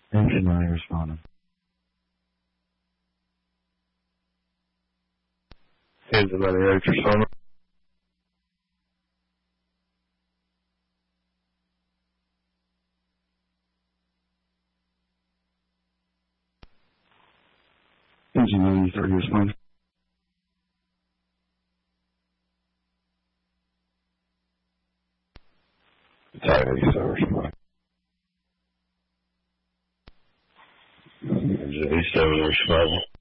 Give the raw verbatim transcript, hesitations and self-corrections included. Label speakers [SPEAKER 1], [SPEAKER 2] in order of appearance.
[SPEAKER 1] Engine nine responding.
[SPEAKER 2] Engine ninety-eight responding.
[SPEAKER 1] Engine ninety-three responding.
[SPEAKER 2] Battalion eighty-seven responding. Engine eighty-seven responding.